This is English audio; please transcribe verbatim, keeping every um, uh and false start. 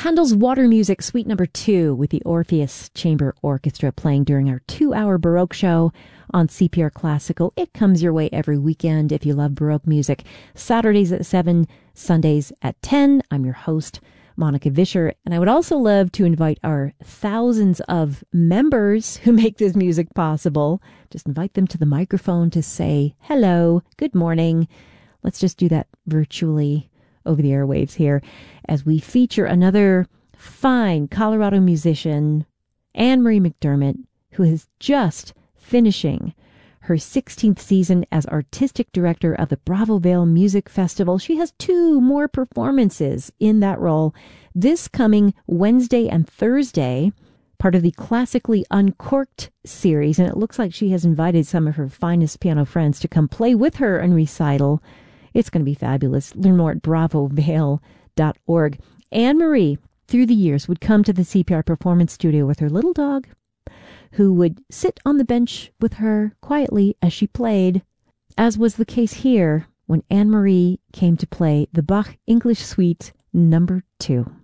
Handel's Water Music Suite Number two with the Orpheus Chamber Orchestra playing during our two-hour Baroque show on C P R Classical. It comes your way every weekend if you love Baroque music. Saturdays at seven, Sundays at ten. I'm your host, Monica Vischer, and I would also love to invite our thousands of members who make this music possible. Just invite them to the microphone to say hello, good morning. Let's just do that virtually over the airwaves here as we feature another fine Colorado musician, Anne-Marie McDermott, who is just finishing her sixteenth season as artistic director of the Bravo Vale Music Festival. She has two more performances in that role this coming Wednesday and Thursday, part of the Classically Uncorked series, and it looks like she has invited some of her finest piano friends to come play with her in recital. It's going to be fabulous. Learn more at bravo vale dot org. Anne-Marie, through the years, would come to the C P R Performance Studio with her little dog, who would sit on the bench with her quietly as she played, as was the case here when Anne-Marie came to play the Bach English Suite Number two.